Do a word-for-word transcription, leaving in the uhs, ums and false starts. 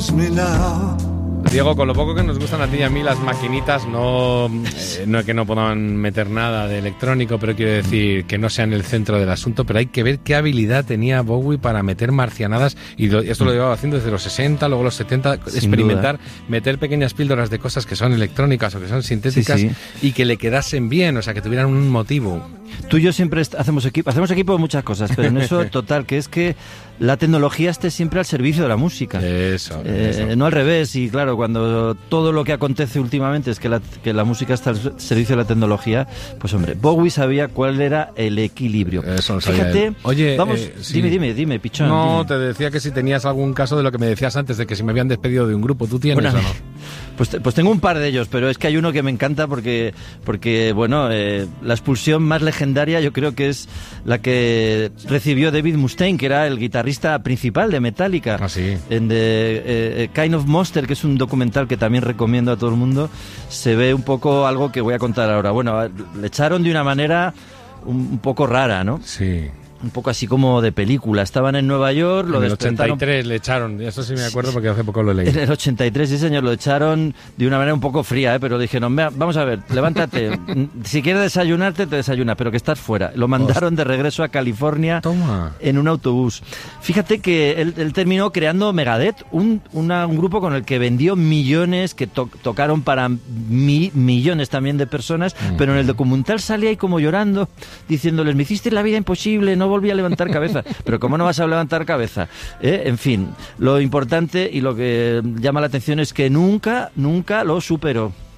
Diego, con lo poco que nos gustan a ti y a mí las maquinitas, no, eh, no es que no puedan meter nada de electrónico, pero quiero decir que no sean el centro del asunto, pero hay que ver qué habilidad tenía Bowie para meter marcianadas, y lo, esto lo llevaba haciendo desde los sesenta, luego los setenta, sin experimentar, duda. Meter pequeñas píldoras de cosas que son electrónicas o que son sintéticas, sí, sí. Y que le quedasen bien, o sea, que tuvieran un motivo. Tú y yo siempre hacemos equipo, hacemos equipo de muchas cosas, pero en eso total, que es que la tecnología esté siempre al servicio de la música. Eso, eh, eso. No al revés, y claro, cuando todo lo que acontece últimamente es que la, que la música está al servicio de la tecnología, pues hombre, Bowie sabía cuál era el equilibrio. Eso lo sabía. Fíjate, él. Oye, vamos, eh, sí. dime, dime, dime, pichón. No, dime. Te decía que si tenías algún caso de lo que me decías antes, de que si me habían despedido de un grupo, ¿tú tienes bueno, o no? Pues, pues tengo un par de ellos, pero es que hay uno que me encanta porque, porque bueno, eh, la expulsión más legendaria yo creo que es la que recibió David Mustaine, que era el guitarrista principal de Metallica. Ah, sí. En The eh, Kind of Monster, que es un documental que también recomiendo a todo el mundo, se ve un poco algo que voy a contar ahora. Bueno, le echaron de una manera un, un poco rara, ¿no? Sí. Un poco así como de película. Estaban en Nueva York, lo en el despertaron... ochenta y tres le echaron, eso sí me acuerdo porque hace poco lo leí. En el ochenta y tres, sí señor, lo echaron de una manera un poco fría, ¿eh? Pero le dijeron, vamos a ver, levántate, si quieres desayunarte, te desayunas, pero que estás fuera. Lo mandaron de regreso a California. Toma. En un autobús. Fíjate que él, él terminó creando Megadeth, un, una, un grupo con el que vendió millones, que to, tocaron para mi, millones también de personas, mm. pero en el documental sale ahí como llorando, diciéndoles, me hiciste la vida imposible, no volví a levantar cabeza. Pero ¿cómo no vas a levantar cabeza? ¿Eh? En fin, lo importante y lo que llama la atención es que nunca, nunca lo superó.